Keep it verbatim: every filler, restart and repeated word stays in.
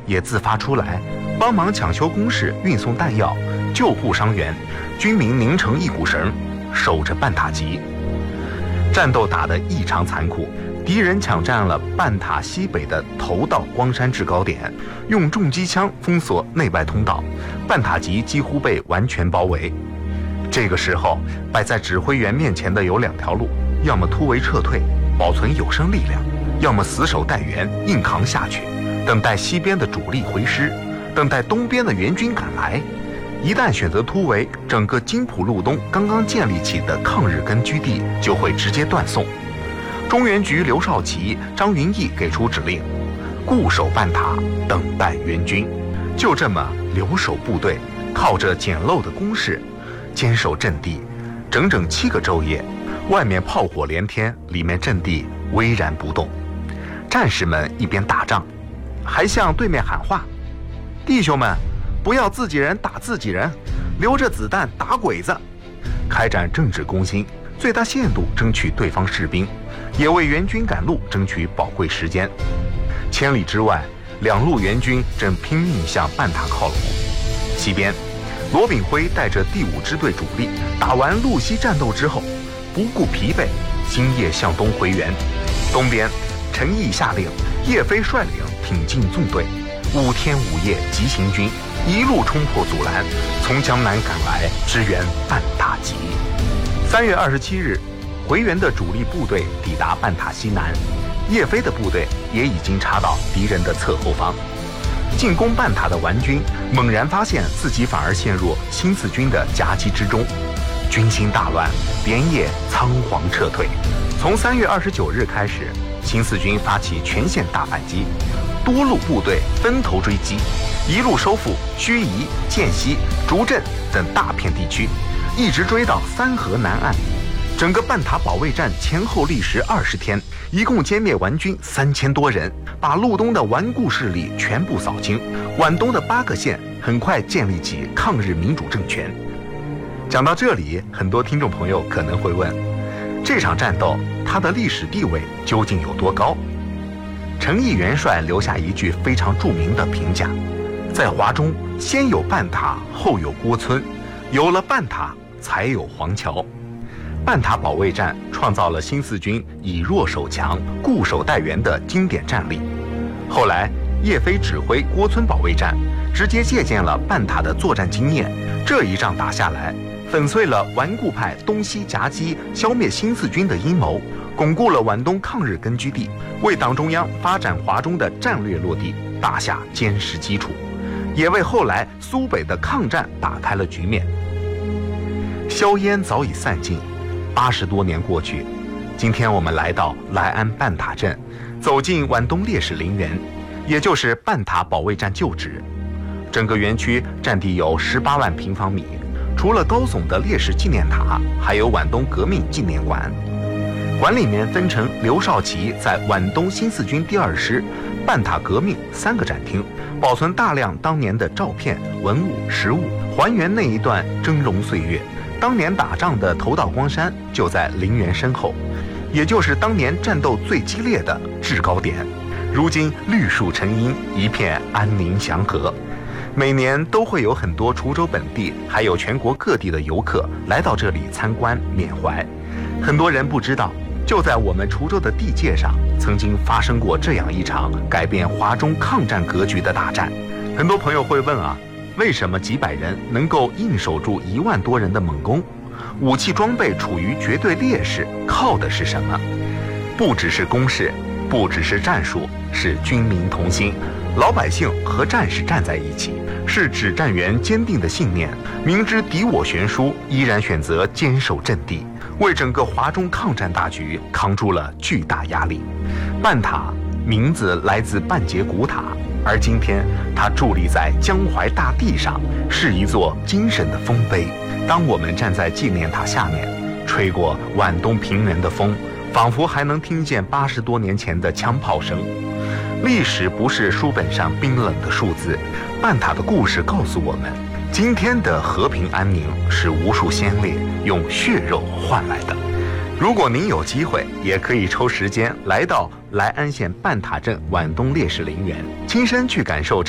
也自发出来，帮忙抢修工事、运送弹药、救护伤员，军民拧成一股绳，守着半塔集。战斗打得异常残酷，敌人抢占了半塔西北的头道光山制高点，用重机枪封锁内外通道，半塔集几乎被完全包围。这个时候，摆在指挥员面前的有两条路，要么突围撤退，保存有生力量，要么死守待援，硬扛下去，等待西边的主力回师，等待东边的援军赶来。一旦选择突围，整个津浦路东刚刚建立起的抗日根据地就会直接断送。中原局刘少奇、张云逸给出指令，固守半塔，等待援军。就这么留守部队，靠着简陋的工事，坚守阵地，整整七个昼夜。外面炮火连天，里面阵地巍然不动。战士们一边打仗，还向对面喊话：“弟兄们，不要自己人打自己人，留着子弹打鬼子。”开展政治攻心，最大限度争取对方士兵，也为援军赶路争取宝贵时间。千里之外，两路援军正拼命向半塔靠拢。西边，罗炳辉带着第五支队主力打完路西战斗之后，不顾疲惫，星夜向东回援。东边，陈毅下令，叶飞率领挺进纵队，五天五夜急行军，一路冲破阻拦，从江南赶来支援半塔集。三月二十七日，回援的主力部队抵达半塔西南，叶飞的部队也已经插到敌人的侧后方。进攻半塔的顽军猛然发现自己反而陷入新四军的夹击之中，军心大乱，连夜仓皇撤退。从三月二十九日开始，新四军发起全线大反击，多路部队分头追击，一路收复盱眙、涧西、竹镇等大片地区，一直追到三河南岸。整个半塔保卫战前后历时二十天，一共歼灭顽军三千多人，把路东的顽固势力全部扫清。皖东的八个县很快建立起抗日民主政权。讲到这里，很多听众朋友可能会问，这场战斗它的历史地位究竟有多高？陈毅元帅留下一句非常著名的评价：在华中，先有半塔，后有郭村，有了半塔，才有黄桥。半塔保卫战创造了新四军以弱守强、固守待援的经典战例。后来，叶飞指挥郭村保卫战，直接借鉴了半塔的作战经验。这一仗打下来，粉碎了顽固派东西夹击、消灭新四军的阴谋，巩固了皖东抗日根据地，为党中央发展华中的战略落地打下坚实基础，也为后来苏北的抗战打开了局面。硝烟早已散尽，八十多年过去，今天我们来到莱安半塔镇，走进皖东烈士陵园，也就是半塔保卫战旧址。整个园区占地有十八万平方米，除了高耸的烈士纪念塔，还有皖东革命纪念馆。馆里面分成刘少奇在皖东新四军第二师、半塔革命三个展厅，保存大量当年的照片、文物、实物，还原那一段峥嵘岁月。当年打仗的头道光山就在陵园身后，也就是当年战斗最激烈的制高点。如今绿树成荫，一片安宁祥和。每年都会有很多滁州本地还有全国各地的游客来到这里参观缅怀。很多人不知道，就在我们滁州的地界上，曾经发生过这样一场改变华中抗战格局的大战。很多朋友会问啊，为什么几百人能够硬守住一万多人的猛攻？武器装备处于绝对劣势，靠的是什么？不只是攻势，不只是战术，是军民同心。老百姓和战士站在一起，是指战员坚定的信念，明知敌我悬殊，依然选择坚守阵地，为整个华中抗战大局扛住了巨大压力。半塔名字来自半截古塔，而今天它伫立在江淮大地上，是一座精神的丰碑。当我们站在纪念塔下面，吹过皖东平原的风，仿佛还能听见八十多年前的枪炮声。历史不是书本上冰冷的数字，半塔的故事告诉我们，今天的和平安宁是无数先烈用血肉换来的。如果您有机会，也可以抽时间来到莱安县半塔镇皖东烈士陵园，亲身去感受